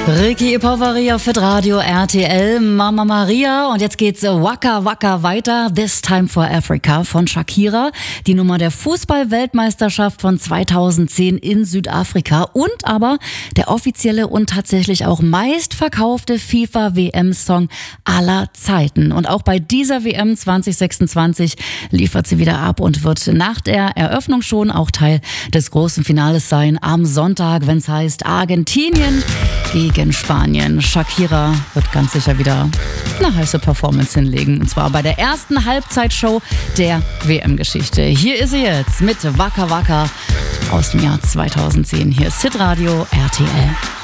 Ricky Poveri auf Fit Radio RTL, Mama Maria. Und jetzt geht's Waka Waka weiter. This Time for Africa von Shakira. Die Nummer der Fußball-Weltmeisterschaft von 2010 in Südafrika. Und aber der offizielle und tatsächlich auch meistverkaufte FIFA-WM-Song aller Zeiten. Und auch bei dieser WM 2026 liefert sie wieder ab und wird nach der Eröffnung schon auch Teil des großen Finales sein. Am Sonntag, wenn es heißt Argentinien gegen Spanien. Shakira wird ganz sicher wieder eine heiße Performance hinlegen. Und zwar bei der ersten Halbzeitshow der WM-Geschichte. Hier ist sie jetzt mit Waka Waka aus dem Jahr 2010. Hier ist Fit Radio RTL.